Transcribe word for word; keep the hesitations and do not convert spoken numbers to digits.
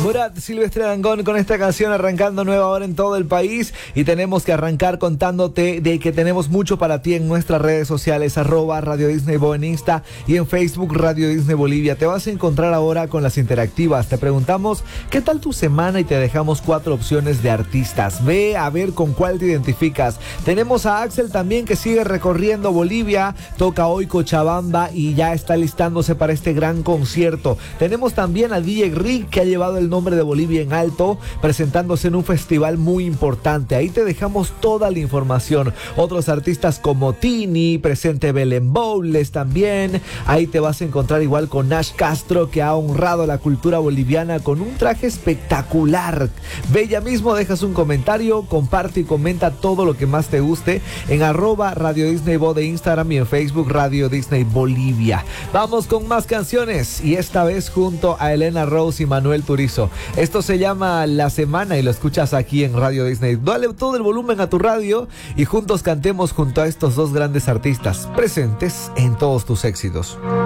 Murat Silvestre Dangond con esta canción arrancando nueva hora en todo el país, y tenemos que arrancar contándote de que tenemos mucho para ti en nuestras redes sociales, arroba Radio Disney Bo en Insta y en Facebook Radio Disney Bolivia. Te vas a encontrar ahora con las interactivas. Te preguntamos ¿qué tal tu semana? Y te dejamos cuatro opciones de artistas. Ve a ver con cuál te identificas. Tenemos a Axel también, que sigue recorriendo Bolivia, toca hoy Cochabamba y ya está listándose para este gran concierto. Tenemos también a D J Rick, que ha llevado el nombre de Bolivia en alto, presentándose en un festival muy importante. Ahí te dejamos toda la información. Otros artistas como Tini, presente Belén Bowles también. Ahí te vas a encontrar igual con Nash Castro, que ha honrado la cultura boliviana con un traje espectacular. Ve ya mismo, dejas un comentario, comparte y comenta todo lo que más te guste en arroba Radio Disney Bo de Instagram y en Facebook Radio Disney Bolivia. Vamos con más canciones, y esta vez junto a Elena Rose y Manuel Turizo. Esto se llama La Semana y lo escuchas aquí en Radio Disney. Dale todo el volumen a tu radio y juntos cantemos junto a estos dos grandes artistas presentes en todos tus éxitos.